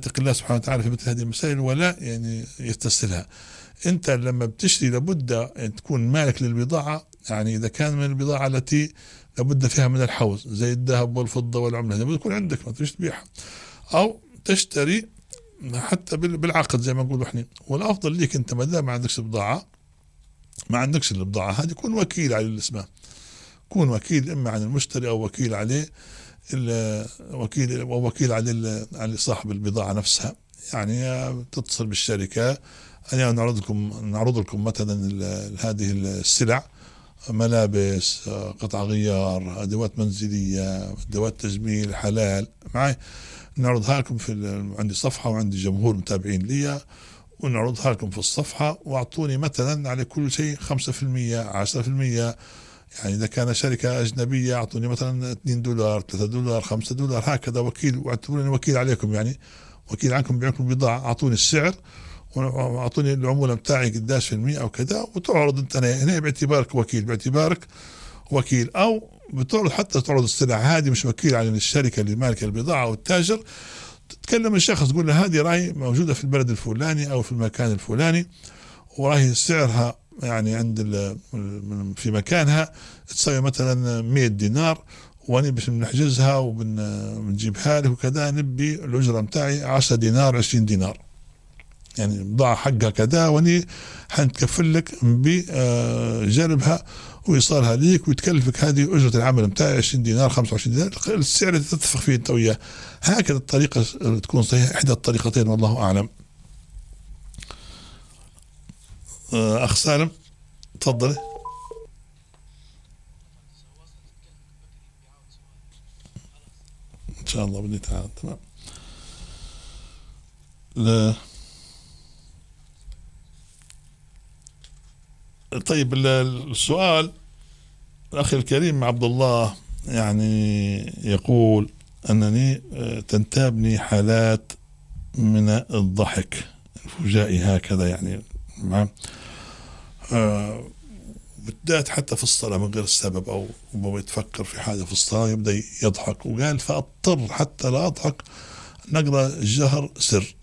يتقي الله سبحانه وتعالى في مثل هذه المسائل ولا يعني يستسهلها. أنت لما بتشتري لابد أن تكون مالك للبضاعة، يعني إذا كان من البضاعة التي لابد فيها من الحوز زي الذهب والفضة والعملة لابد يكون عندك، ما تريش تبيعها أو تشتري حتى بالعقد زي ما نقول احنا. والأفضل ليك أنت ما دام ما عندكش بضاعة، ما عندكش البضاعة هذه، كون وكيل على الاسماء، كون وكيل إما عن المشتري أو وكيل عليه وكيل على صاحب البضاعة نفسها. يعني تتصل بالشركة أن نعرض لكم مثلا هذه السلع، ملابس، قطع غيار، أدوات منزلية، أدوات تجميل حلال معي، نعرضها لكم عندي صفحة وعندي جمهور متابعين لي، ونعرضها لكم في الصفحة، واعطوني مثلا على كل شيء 5%، 10%. يعني إذا كان شركة أجنبية أعطوني مثلا $2، $3، $5، هكذا وكيل، واعتبروني وكيل عليكم، يعني وكيل عنكم بيعكم بضاعة، أعطوني السعر وأعطوني العمولة بتاعي قداش في المية أو كذا، وتعرض أنت هنا باعتبارك وكيل، باعتبارك وكيل. أو بتعرض حتى تعرض السلع هذه مش وكيل عن الشركة اللي مالكة البضاعة أو التاجر، تتكلم الشخص تقول له هذه راهي موجودة في البلد الفلاني أو في المكان الفلاني، وراهي سعرها يعني عند في مكانها تساوي مثلا $100، وانا باش نحجزها وبنجيبها لك وكذا، نبي الأجرة متاعي $10 $20، يعني بضاعة حقها كذا، واني حنتكفل لك بجلبها وإيصالها ليك، ويتكلفك هذه أجرة العمل متاعي $20 $25، السعر اللي تتفق فيه انت وياه. هكذا الطريقة تكون صحيحة، إحدى الطريقتين والله أعلم. أخ سالم تفضل. إن شاء الله بإذن تعالى. تمام. طيب السؤال الأخي الكريم عبد الله يعني يقول أنني تنتابني حالات من الضحك الفجائي هكذا، يعني بالذات حتى في الصلاة من غير السبب، أو ربما يتفكر في حاجة في الصلاة يبدأ يضحك، وقال فأضطر حتى لا أضحك نقرأ الجهر سر.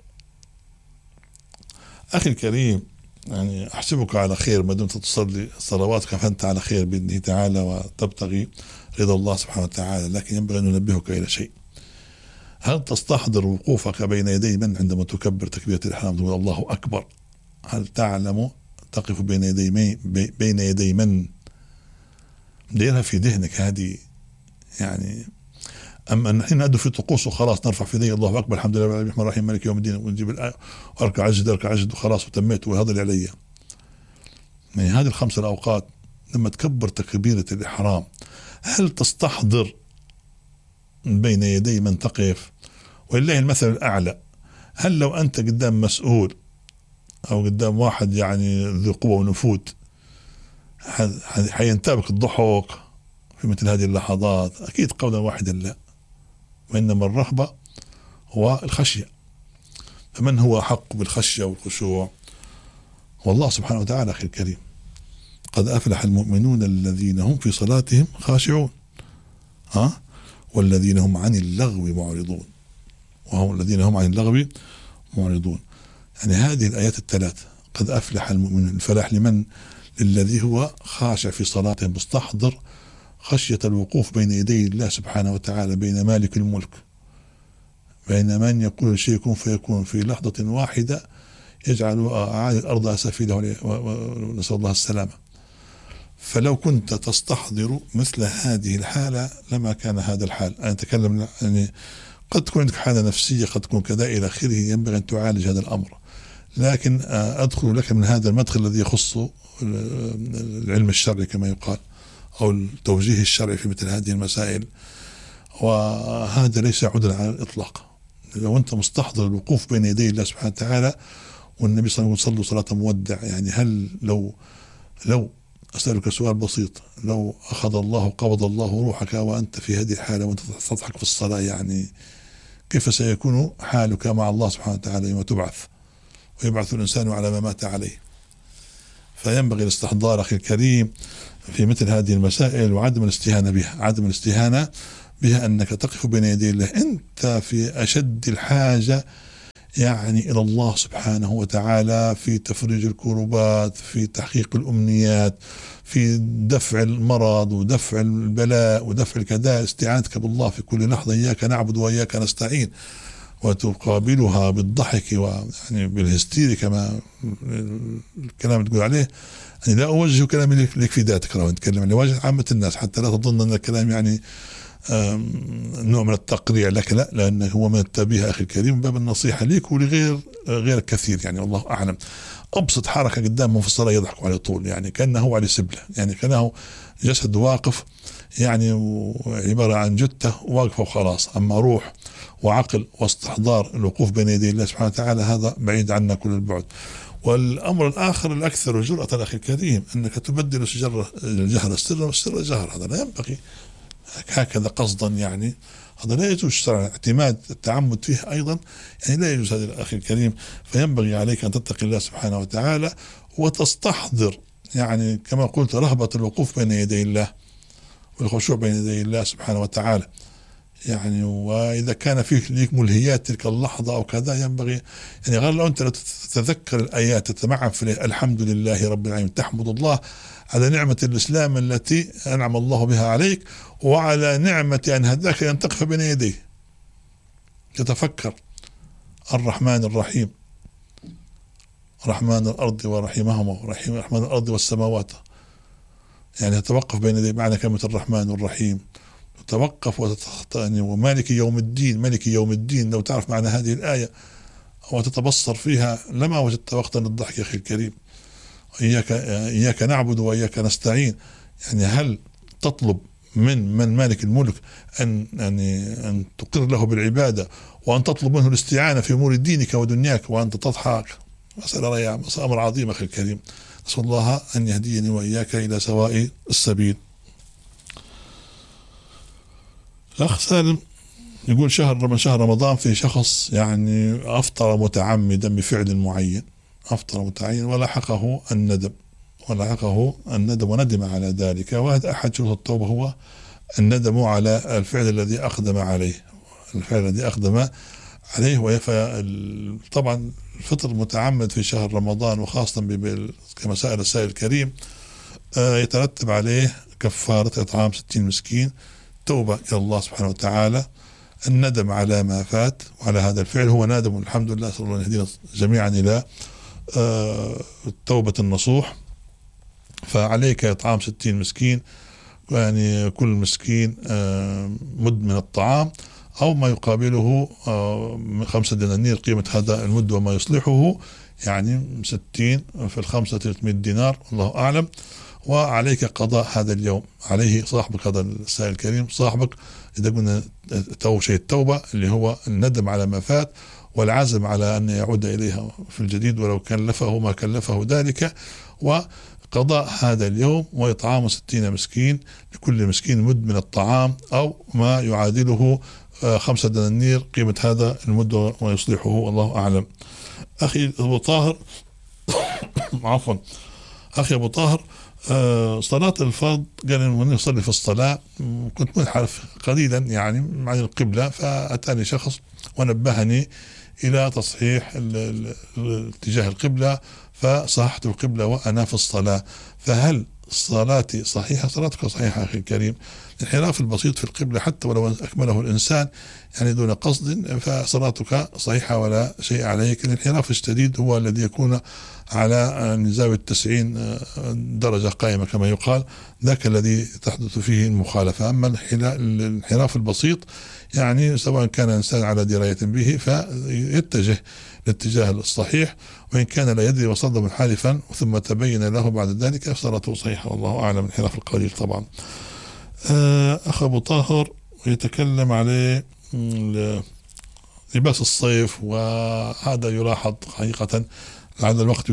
أخي الكريم يعني أحسبك على خير ما دمت تصلي صلواتك، فأنت على خير بإذنه تعالى وتبتغي رضا الله سبحانه وتعالى، لكن ينبغي أن ننبهك إلى شيء. هل تستحضر وقوفك بين يدي من عندما تكبر تكبيرة الإحرام تقول الله أكبر؟ هل تعلم تقف بين يدي من ديرها في ذهنك هذه؟ يعني أما نحن ندعو في طقوس وخلاص، نرفع في يدي الله أكبر الحمد لله الرحمن الرحيم مالك يوم الدين، ونجيب الآية وأركع أجد وخلاص وتميت وهذا اللي علي. يعني هذه ال5 الأوقات لما تكبر تكبيرة الإحرام هل تستحضر بين يدي من تقف؟ ولله المثل الأعلى، هل لو أنت قدام مسؤول أو قدام واحد يعني ذو قوة ونفوذ حينتابك الضحك في مثل هذه اللحظات؟ أكيد قولا واحدا لا، وإنما الرهبة هو الخشية. فمن هو حق بالخشية والخشوع؟ والله سبحانه وتعالى. أخي الكريم قد أفلح المؤمنون الذين هم في صلاتهم خاشعون، والذين هم عن اللغو معرضون، وهم الذين هم عن اللغو معرضون. يعني هذه الآيات ال3 قد أفلح المؤمنون، الفلاح لمن؟ للذي هو خاشع في صلاته مستحضر خشية الوقوف بين يدي الله سبحانه وتعالى، بين مالك الملك، بين من يقول الشيء يكون فيكون في لحظة واحدة يجعل أعالي الأرض أسافله، ونسأل الله السلامة. فلو كنت تستحضر مثل هذه الحالة لما كان هذا الحال. أنا أتكلم يعني قد تكون عندك حالة نفسية، قد تكون كذا إلى آخره، ينبغي أن تعالج هذا الأمر. لكن أدخل لك من هذا المدخل الذي يخص العلم الشرعي كما يقال، أو التوجيه الشرعي في مثل هذه المسائل، وهذا ليس عذرا على الإطلاق. لو أنت مستحضر الوقوف بين يدي الله سبحانه وتعالى، والنبي صلى الله عليه وسلم صلى صلاة مودع، يعني هل لو أسألك سؤال بسيط، لو أخذ الله قبض الله روحك وأنت في هذه الحالة وأنت تضحك في الصلاة، يعني كيف سيكون حالك مع الله سبحانه وتعالى يوم تبعث ويبعث الإنسان على ما مات عليه؟ فينبغي الاستحضار أخي الكريم في مثل هذه المسائل، وعدم الاستهانة بها. عدم الاستهانة بها أنك تقف بين يدي الله، أنت في أشد الحاجة يعني إلى الله سبحانه وتعالى في تفريج الكروبات، في تحقيق الأمنيات، في دفع المرض ودفع البلاء ودفع الكداء، استعانتك بالله في كل لحظة، إياك نعبد وإياك نستعين، وتقابلها بالضحك ويعني بالهستيري كما الكلام اللي تقول عليه. يعني لا أوجه كلامي لك في ذاتك، لو نتكلم لوجه عامة الناس، حتى لا تظن أن الكلام يعني نوع من التقريع لك، لا، لأنه هو من التنبيه أخي الكريم، باب النصيحة ليك غير كثير، يعني والله أعلم. أبسط حركة قدامهم في الصلاة يضحكوا على طول، يعني كأنه على سبلة، يعني كأنه جسد واقف، يعني عبارة عن جثة واقفة وخلاص. أما روح وعقل واستحضار الوقوف بين يدي الله سبحانه وتعالى، هذا بعيد عنا كل البعد. والأمر الآخر الأكثر جرأة أخي الكريم، أنك تبدل الجهر سرا والسر جهر، هذا لا ينبغي هكذا قصدا، يعني هذا لا يجوز شرعا. اعتماد التعمد فيه أيضا يعني لا يجوز هذا الأخي الكريم. فينبغي عليك أن تتقي الله سبحانه وتعالى وتستحضر، يعني كما قلت، رهبة الوقوف بين يدي الله والخشوع بين يدي الله سبحانه وتعالى. يعني وإذا كان فيه ليك ملهيات تلك اللحظة أو كذا، ينبغي يعني غير لو أنت تتذكر الآيات تتمعن في الحمد لله رب العالمين، تحمد الله على نعمة الإسلام التي أنعم الله بها عليك، وعلى نعمة أن هداك أن تقف بين يديه، تتفكر الرحمن الرحيم، رحمن الأرض ورحيمهما، رحمن الأرض والسماوات، يعني تتوقف بين يديه معنى كلمة الرحمن والرحيم، تتوقف وتتخطئني. ومالك يوم الدين، ملك يوم الدين، لو تعرف معنى هذه الآية وتتبصر فيها لما وجدت وقتا للضحك يا أخي الكريم. إياك نعبد وإياك نستعين، يعني هل تطلب من مالك الملك أن تقر له بالعبادة، وأن تطلب منه الاستعانة في أمور دينك ودنياك وأنت تضحك؟ مسألة أمر عظيم أخي الكريم. نسأل الله أن يهديني وإياك إلى سواء السبيل. الأخ سالم يقول من شهر رمضان في شخص يعني أفطر متعمدا بفعل معين، أفطر متعين ولحقه الندم وندم على ذلك، وهذا أحد شروط التوبة هو الندم على الفعل الذي أقدم عليه. طبعا الفطر المتعمد في شهر رمضان وخاصة كما سأل السائل الكريم يترتب عليه كفارة إطعام 60 مسكين، توبة إلى الله سبحانه وتعالى، الندم على ما فات وعلى هذا الفعل، هو نادم الحمد لله. صلى الله عليه يهدينا جميعا إلى التوبة النصوح. فعليك إطعام 60 مسكين، يعني كل مسكين مد من الطعام أو ما يقابله 5 دنانير قيمة هذا المد وما يصلحه، يعني 60 في 5 300 دينار، الله أعلم. وعليك قضاء هذا اليوم، عليه صاحبك، هذا السائل الكريم صاحبك، إذا قلنا شيء التوبة اللي هو الندم على ما فات والعزم على أن يعود إليها في الجديد ولو كلفه ما كلفه ذلك، وقضاء هذا اليوم وإطعام 60 مسكين، لكل مسكين مد من الطعام أو ما يعادله 5 دنانير قيمة هذا المد ويصلحه، الله أعلم. أخي أبو طاهر عفوا أخي أبو طاهر، صلاة الفرض قال إنه يصلي في الصلاة، كنت منحرف قليلا يعني عن القبلة، فأتاني شخص ونبهني إلى تصحيح اتجاه القبلة، فصححت القبلة وأنا في الصلاة. فهل صلاتي صحيحة؟ صلاتك صحيحة أخي الكريم. الانحراف البسيط في القبلة حتى ولو أكمله الإنسان يعني دون قصد فصلاتك صحيحة ولا شيء عليك. الانحراف الشديد هو الذي يكون على زاوية 90 درجة قائمة كما يقال، ذاك الذي تحدث فيه المخالفة. أما الانحراف البسيط يعني سواء كان الإنسان على دراية به فيتجه الاتجاه الصحيح، وإن كان لا يدري وصد منحرفا ثم تبين له بعد ذلك صلاته صحيحة، والله أعلم. الانحراف القليل طبعا. أخ أبو طاهر يتكلم عليه لباس الصيف، وهذا يلاحظ حقيقة. لعل الوقت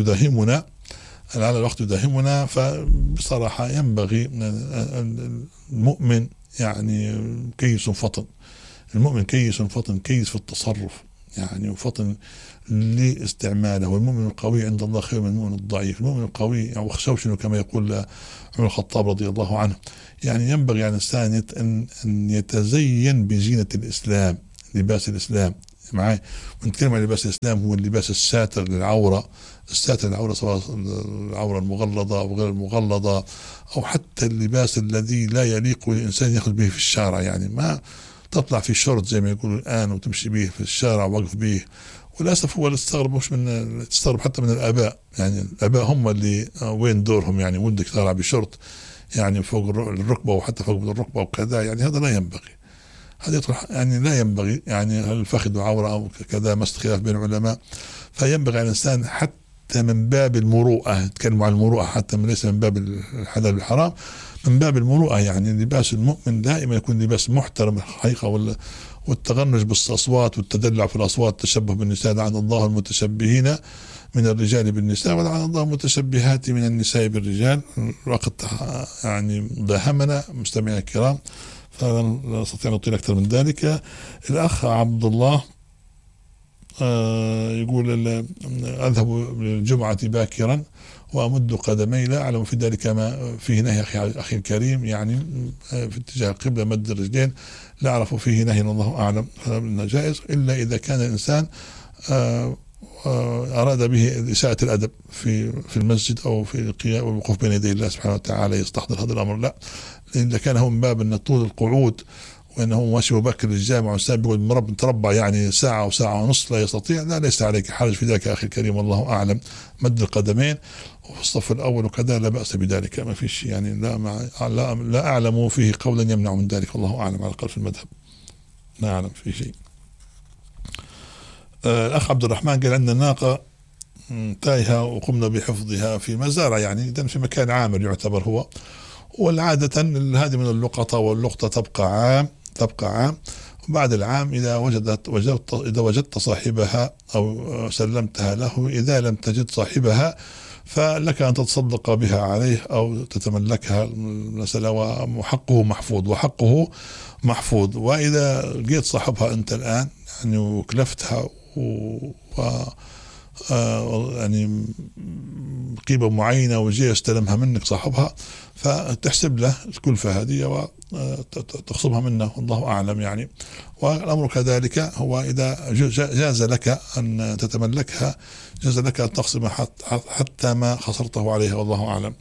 يداهمنا، فبصراحة ينبغي المؤمن يعني كيس فطن، المؤمن كيس فطن، كيس في التصرف يعني وفطن لاستعماله. والمؤمن القوي عند الله خير من المؤمن الضعيف. المؤمن القوي أو خشوشن كما يقول عمر الخطاب رضي الله عنه، يعني ينبغي على الإنسان أن يتزين بزينة الإسلام، لباس الإسلام، معي. ونتكلم عن لباس الإسلام هو اللباس الساتر للعورة، الساتر للعورة سواء العورة المغلظة أو غير المغلظة، أو حتى اللباس الذي لا يليق الإنسان يأخذ به في الشارع، يعني ما تطلع في شورت زي ما يقولوا الآن وتمشي به في الشارع وقف به. وللأسف هو تستغرب، مش من تستغرب حتى من الآباء، يعني الآباء هم اللي وين دورهم، يعني ولدك طالع بشورت يعني فوق الركبة وحتى فوق الركبة وكذا، يعني هذا لا ينبغي، هذا يطرح يعني لا ينبغي، يعني الفخذ عورة أو كذا، ما خلاف بين العلماء. فينبغي على الإنسان حتى من باب المروءة، نتكلم عن المروءة حتى ليس من باب الحلال والحرام، من باب المروءة، يعني لباس المؤمن دائما يكون لباس محترم الحقيقة. والتغنج بالأصوات والتدلع في الأصوات، التشبه بالنساء، لعن الله المتشبهين من الرجال بالنساء ولعن الله المتشبهات من النساء بالرجال. الوقت يعني داهمنا مستمعي الكرام، فلا أستطيع أن أطيل أكثر من ذلك. الأخ عبد الله يقول أذهب للجمعة باكرا وأمد قدمي، لا أعلم في ذلك ما فيه نهي أخي الكريم، يعني في اتجاه القبلة مد الرجلين، لا أعرف فيه نهي الله أعلم، فإنه جائز إلا إذا كان الإنسان أراد به إساءة الأدب في المسجد أو في القيام والوقوف بين يدي الله سبحانه وتعالى يستحضر هذا الأمر، لا. إذا كان هو من باب أن طول القعود وأنه ماشي مبكر للجامع والإنسان بيقعد متربع يعني ساعة أو ساعة ونصف لا يستطيع، لا ليس عليك حرج في ذلك أخي الكريم، والله أعلم. مد القدمين وفي الصف الأول وكذا لا بأس بذلك، ما فيش يعني لا أعلم فيه قولا يمنع من ذلك، والله أعلم، على الأقل في المذهب لا أعلم فيه شيء. الأخ عبد الرحمن قال عندنا ناقة تايهة وقمنا بحفظها في مزارع، يعني إذا في مكان عامر يعتبر هو، والعادة هذه من اللقطة، واللقطة تبقى عام، وبعد العام إذا وجدت صاحبها أو سلمتها له، إذا لم تجد صاحبها فلك أن تتصدق بها عليه أو تتملكها المسألة، وحقه محفوظ. وإذا لقيت صاحبها أنت الآن يعني وكلفتها يعني قيمة معينة وجي استلمها منك صاحبها، فتحسب له الكلفة هذه وتخصمها منه، والله أعلم يعني. والأمر كذلك هو إذا جاز لك أن تتملكها جاز لك أن تقسم حتى ما خسرته عليها، والله أعلم.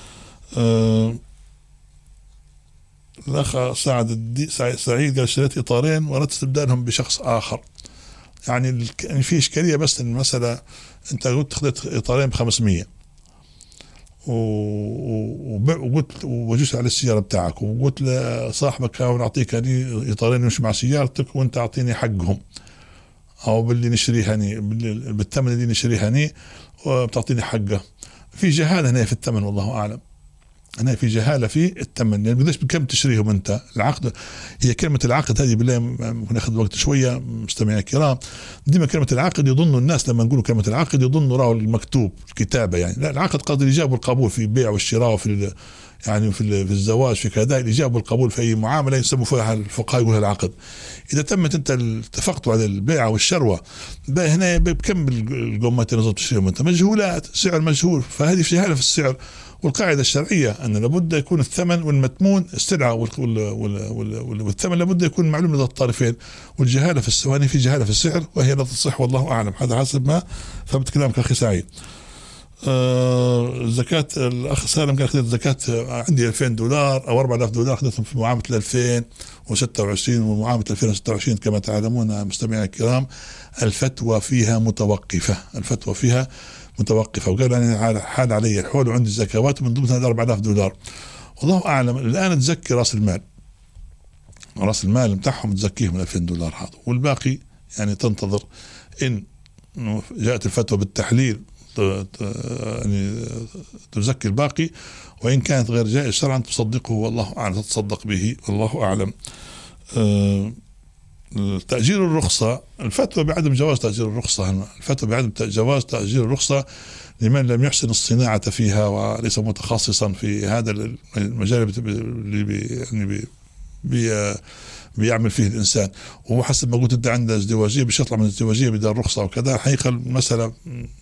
الأخ سعيد قال اشتريت إطارين وأردت استبدالهم بشخص آخر، يعني في إشكالية، بس المسألة أنت قلت خذت إطارين ب500 وقلت وجزت على السيارة بتاعك، وقلت لصاحبك نعطيك هذه إطارين يمشي مع سيارتك وأنت أعطيني حقهم، أو باللي نشريها بالثمن اللي نشريها وبتعطيني حقه. في جهالة هنا في الثمن، والله أعلم، أنا في جهالة في الثمن، يعني قديش بكم تشريهم أنت العقد. هي كلمة العقد هذه بالله ممكن ناخذ وقت شوية مستمعي الكرام. ديما كلمة العقد يظن الناس لما نقولوا كلمة العقد يظنوا راهو المكتوب الكتابة، يعني لا، العقد قصد الإجابة والقبول في البيع والشراء وفي يعني في الزواج في كذا، الإجابة والقبول في أي معاملة يسموا فيها الفقهاء يقولها العقد. إذا تمت أنت اتفقتوا على البيع والشروة، هنا بكم القمات اللي تشتريهم أنت مجهولات، سعر مجهول، فهذه جهالة في السعر. والقاعدة الشرعية أن لابد يكون الثمن والمتمون السلعة والثمن لابد يكون معلوم لدى الطرفين، والجهالة في السواني في جهالة في السعر وهي لا تصح، والله أعلم. هذا حسب ما فهمت كلامك أخي سعيد. زكاة الأخ سالم قال أخذت زكاة عندي $2000 أو $4000 أخذتهم في معاملة 2026 ومعاملة 2026 كما تعلمون مستمعي الكرام. الفتوى فيها متوقفة، وقال أنا حال علي الحول وعندي زكوات من ضمنها $4000، والله أعلم. الآن تزكي رأس المال بتاعهم تزكيه من $2000 هذا، والباقي يعني تنتظر إن جاءت الفتوى بالتحليل يعني تزكي الباقي، وإن كانت غير جائز شرعا تصدقه، والله أعلم، تتصدق به، والله أعلم. تأجير الرخصة، الفتوى بعدم جواز تأجير الرخصة، الفتوى بعدم جواز تأجير الرخصة لمن لم يحسن الصناعة فيها وليس متخصصا في هذا المجال اللي بيعمل فيه الإنسان. وهو حسب ما قلت أنت عنده ازدواجية باش يطلع من الازدواجية بدون رخصة وكذا، حقيقة المسألة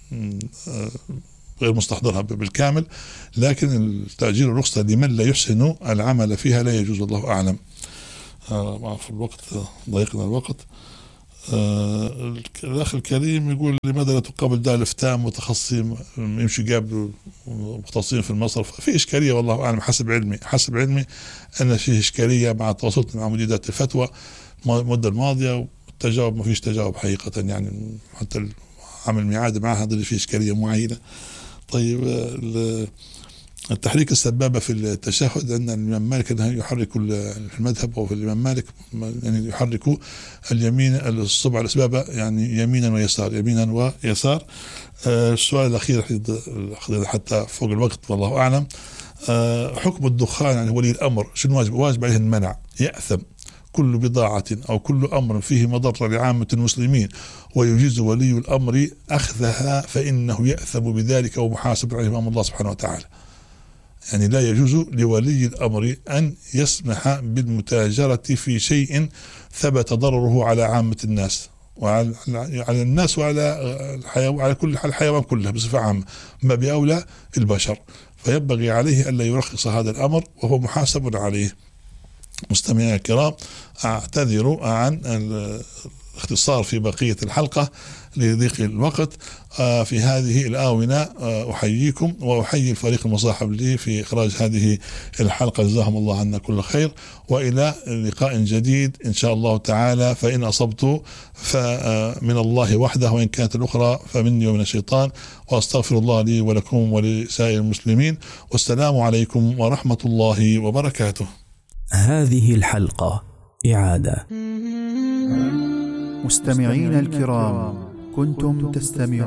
غير مستحضرها بالكامل، لكن تأجير الرخصة لمن لا يحسن العمل فيها لا يجوز، الله أعلم. في الوقت ضيقنا الوقت. الأخ الكريم يقول لماذا لا تقابل دار الإفتاء متخصصين يمشي قابل مختصين في المصرف؟ في إشكالية والله أعلم، حسب علمي أن في إشكالية مع تواصلنا مع مديريات الفتوى المدة الماضية، والتجاوب ما فيش تجاوب حقيقة، يعني حتى عمل ميعاد معها هذا في إشكالية معينة. طيب التحريك السبابة في التشهد، أن الإمام مالك أنه يحرك المذهب، وفي الإمام مالك يعني يحرك اليمين الصبع السبابة يعني يمينا ويسار. السؤال الأخير حتى فوق الوقت والله أعلم، حكم الدخان يعني ولي الأمر شنو واجب عليه المنع؟ يأثم كل بضاعة أو كل أمر فيه مضرة لعامة المسلمين ويجيز ولي الأمر أخذها فإنه يأثم بذلك ومحاسب عليه أمام الله سبحانه وتعالى. يعني لا يجوز لولي الأمر أن يسمح بالمتاجرة في شيء ثبت ضرره على عامة الناس، وعلى الناس وعلى كل الحيوان كلها بصفة عامة، ما بأولى البشر، فينبغي عليه ألا يرخص هذا الأمر وهو محاسب عليه. مستمعي الكرام، أعتذر عن الاختصار في بقية الحلقة لضيق الوقت في هذه الآونة. أحييكم وأحيي الفريق المصاحب لي في إخراج هذه الحلقة، جزاهم الله عنا كل خير، وإلى لقاء جديد إن شاء الله تعالى. فإن أصبت فمن الله وحده، وإن كانت الأخرى فمني ومن الشيطان، وأستغفر الله لي ولكم ولسائر المسلمين، والسلام عليكم ورحمة الله وبركاته. هذه الحلقة إعادة. مستمعين الكرام، كنتم تستمعون